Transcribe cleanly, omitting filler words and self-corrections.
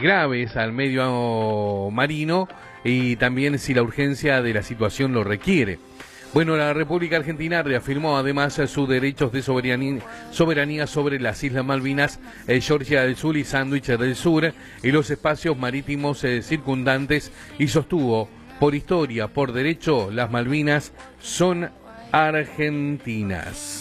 graves al medio marino y también si la urgencia de la situación lo requiere. Bueno, la República Argentina reafirmó además sus derechos de soberanía sobre las Islas Malvinas, Georgia del Sur y Sandwich del Sur y los espacios marítimos circundantes y sostuvo, por historia, por derecho, las Malvinas son argentinas.